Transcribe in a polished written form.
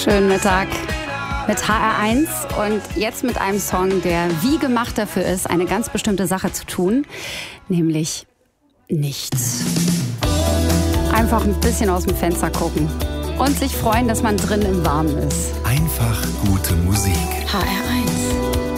Schönen Mittag mit HR1 und jetzt mit einem Song, der wie gemacht dafür ist, eine ganz bestimmte Sache zu tun, nämlich nichts. Einfach ein bisschen aus dem Fenster gucken und sich freuen, dass man drin im Warmen ist. Einfach gute Musik. HR1.